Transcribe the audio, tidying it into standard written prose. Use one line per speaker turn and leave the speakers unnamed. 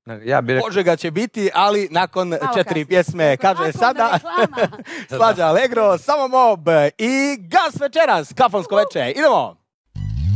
Požega će biti, ali nakon 4 pjesme, kaže sada Slađa Allegro, Samo Mob i Gas večeras, kafonsko večer. Idemo!